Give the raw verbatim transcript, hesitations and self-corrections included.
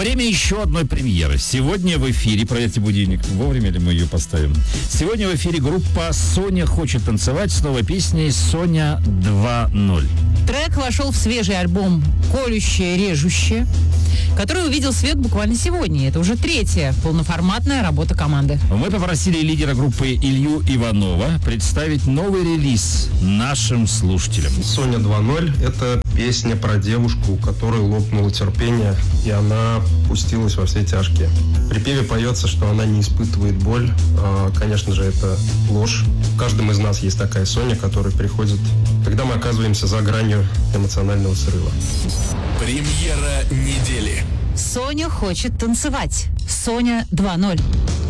Время еще одной премьеры. Сегодня в эфире, проверьте будильник, вовремя ли мы ее поставим. Сегодня в эфире группа «Соня хочет танцевать» с новой песней «Соня два ноль». Трек вошел в свежий альбом «Колющее, режущее», который увидел свет буквально сегодня. Это уже третья полноформатная работа команды. Мы попросили лидера группы Илью Иванова представить новый релиз нашим слушателям. «Соня два ноль» — это песня про девушку, у которой лопнуло терпение, и она пустилась во все тяжкие. В припеве поется, что она не испытывает боль. Конечно же, это ложь. В каждом из нас есть такая Соня, которая приходит, когда мы оказываемся за гранью эмоционального срыва. Премьера недели. Соня хочет танцевать. Соня два ноль.